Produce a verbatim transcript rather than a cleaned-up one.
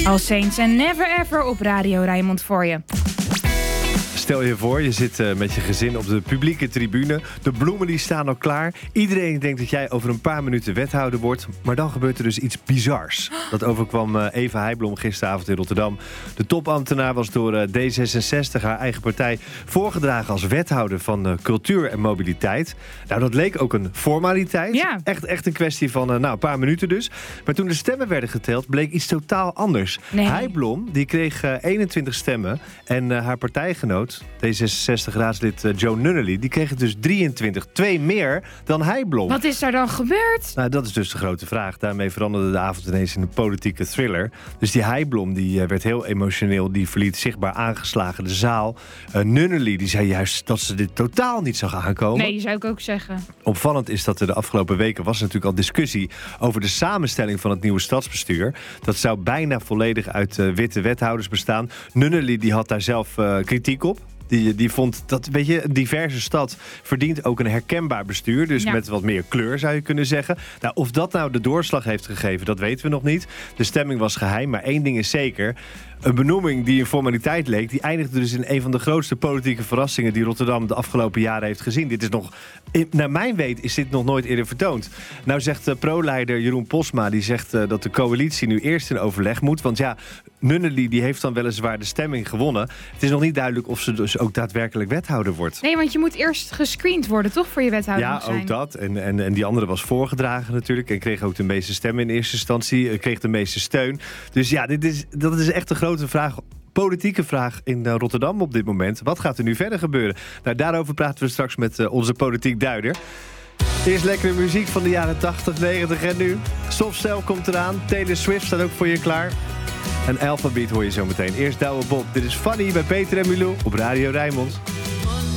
All Saints en Never Ever op Radio Rijnmond voor je. Stel je voor, je zit uh, met je gezin op de publieke tribune. De bloemen die staan al klaar. Iedereen denkt dat jij over een paar minuten wethouder wordt. Maar dan gebeurt er dus iets bizars. Dat overkwam uh, Eva Heijblom gisteravond in Rotterdam. De topambtenaar was door uh, D zesenzestig, haar eigen partij, voorgedragen als wethouder van uh, cultuur en mobiliteit. Nou, dat leek ook een formaliteit. Ja. Echt, echt een kwestie van uh, nou, een paar minuten dus. Maar toen de stemmen werden geteld, bleek iets totaal anders. Nee. Heijblom die kreeg uh, eenentwintig stemmen. En uh, haar partijgenoot, D zesenzestig-raadslid uh, Joe Nunnally, die kreeg het dus drieëntwintig. Twee meer dan Heijblom. Wat is er dan gebeurd? Nou, dat is dus de grote vraag. Daarmee veranderde de avond ineens in een politieke thriller. Dus die Heijblom die, uh, werd heel emotioneel. Die verliet zichtbaar aangeslagen de zaal. Uh, Nunnally die zei juist dat ze dit totaal niet zag aankomen. Nee, zou ik ook zeggen. Opvallend is dat er de afgelopen weken was natuurlijk al discussie over de samenstelling van het nieuwe stadsbestuur. Dat zou bijna volledig uit uh, witte wethouders bestaan. Nunnally die had daar zelf uh, kritiek op. Die, die vond dat, weet je, een diverse stad verdient ook een herkenbaar bestuur. Dus ja. met wat meer kleur zou je kunnen zeggen. Nou, of dat nou de doorslag heeft gegeven, dat weten we nog niet. De stemming was geheim, maar één ding is zeker. Een benoeming die een formaliteit leek, die eindigde dus in een van de grootste politieke verrassingen die Rotterdam de afgelopen jaren heeft gezien. Dit is nog, naar mijn weet, is dit nog nooit eerder vertoond. Nou zegt uh, pro-leider Jeroen Posma, die zegt uh, dat de coalitie nu eerst in overleg moet. Want ja, Nunnally die heeft dan weliswaar de stemming gewonnen. Het is nog niet duidelijk of ze dus ook daadwerkelijk wethouder wordt. Nee, want je moet eerst gescreend worden, toch, voor je wethouder Ja, moet zijn. ook dat. En, en, en die andere was voorgedragen natuurlijk. En kreeg ook de meeste stemmen in eerste instantie. Kreeg de meeste steun. Dus ja, dit is, dat is echt een grote vraag. Politieke vraag in uh, Rotterdam op dit moment. Wat gaat er nu verder gebeuren? Nou, daarover praten we straks met uh, onze politiek duider. Eerst lekkere muziek van de jaren tachtig, negentig en nu. Soft Cell komt eraan. Taylor Swift staat ook voor je klaar. En Alphabet hoor je zo meteen. Eerst Douwe Bob. Dit is Funny bij Peter en Milou op Radio Rijnmond.